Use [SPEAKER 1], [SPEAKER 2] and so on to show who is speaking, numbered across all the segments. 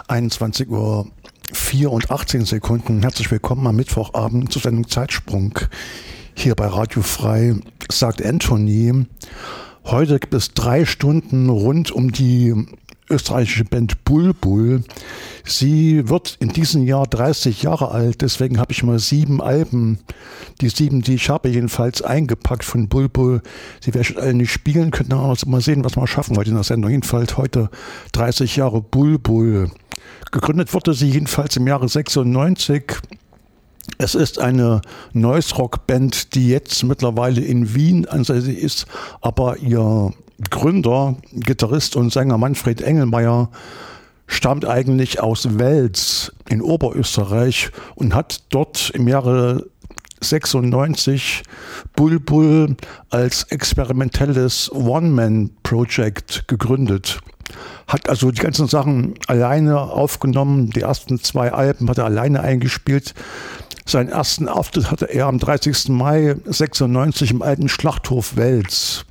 [SPEAKER 1] 21:04:18. Herzlich willkommen am Mittwochabend zur Sendung Zeitsprung. Hier bei Radio Frei, sagt Anthony. Heute gibt es 3 Stunden rund um die österreichische Band Bulbul. Sie wird in diesem Jahr 30 Jahre alt, deswegen habe ich mal 7 Alben, die 7, die ich habe, jedenfalls eingepackt von Bulbul. Sie werde ich alle nicht spielen, könnten aber mal sehen, was wir schaffen heute in der Sendung. Jedenfalls heute 30 Jahre Bulbul. Gegründet wurde sie jedenfalls im Jahre 96. Es ist eine Noise-Rock-Band, die jetzt mittlerweile in Wien ansässig ist, aber ihr Gründer, Gitarrist und Sänger Manfred Engelmeier stammt eigentlich aus Wels in Oberösterreich und hat dort im Jahre 96 Bulbul als experimentelles One-Man-Project gegründet. Hat also die ganzen Sachen alleine aufgenommen, die ersten 2 Alben hat er alleine eingespielt. Seinen ersten Auftritt hatte er am 30. Mai 96 im alten Schlachthof Wels.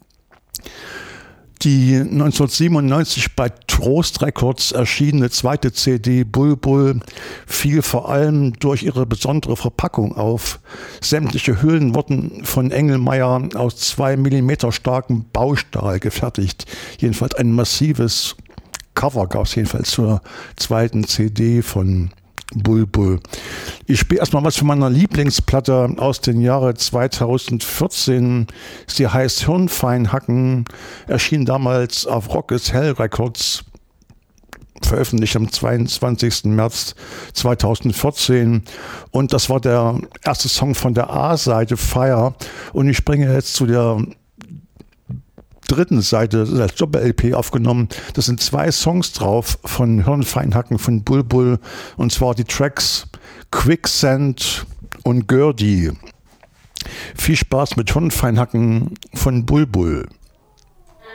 [SPEAKER 1] Die 1997 bei Trost Records erschienene zweite CD Bulbul fiel vor allem durch ihre besondere Verpackung auf. Sämtliche Hüllen wurden von Engelmeier aus 2 mm starkem Baustahl gefertigt. Jedenfalls ein massives Cover gab es jedenfalls zur zweiten CD von Bulbul. Ich spiele erstmal was von meiner Lieblingsplatte aus dem Jahre 2014. Sie heißt Hirnfeinhacken, erschien damals auf Rock is Hell Records, veröffentlicht am 22. März 2014. Und das war der erste Song von der A-Seite Fire. Und ich springe jetzt zu der dritten Seite, das ist als Doppel-LP aufgenommen. Das sind 2 Songs drauf von Hirnfeinhacken von Bulbul, und zwar die Tracks Quicksand und Gerdi. Viel Spaß mit Hirnfeinhacken von Bulbul.